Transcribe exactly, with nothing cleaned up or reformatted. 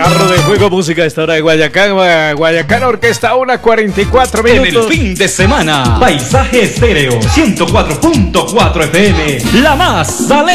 Carro de Fuego, música a esta hora de Guayacán, Guayacán Orquesta, una cuarenta y cuatro minutos. En el fin de semana, Paisaje Estéreo, ciento cuatro punto cuatro F M, la más alegre.